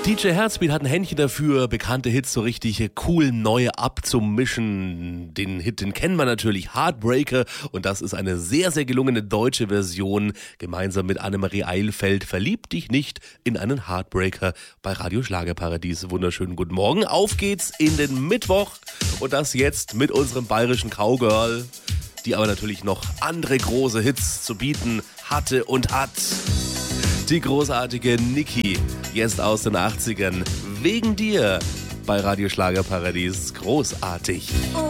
DJ Herzbeat hat ein Händchen dafür, bekannte Hits so richtig cool neu abzumischen. Den Hit, den kennen wir natürlich, Heartbreaker. Und das ist eine sehr, sehr gelungene deutsche Version. Gemeinsam mit Annemarie Eilfeld. Verlieb dich nicht in einen Heartbreaker bei Radio Schlagerparadies. Wunderschönen guten Morgen. Auf geht's in den Mittwoch. Und das jetzt mit unserem bayerischen Cowgirl, die aber natürlich noch andere große Hits zu bieten hatte und hat. Die großartige Niki, jetzt aus den 80ern, wegen dir bei Radio Schlagerparadies. Großartig.